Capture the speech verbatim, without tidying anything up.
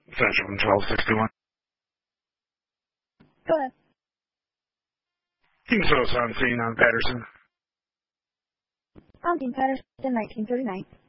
Central twelve sixty-one. Go ahead. Team Sosa on scene on Patterson. On Team Patterson, nineteen thirty-nine.